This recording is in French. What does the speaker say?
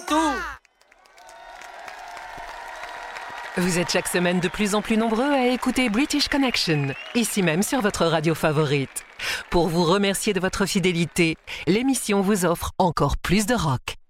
partout. Vous êtes chaque semaine de plus en plus nombreux à écouter British Connection, ici même sur votre radio favorite. Pour vous remercier de votre fidélité, l'émission vous offre encore plus de rock.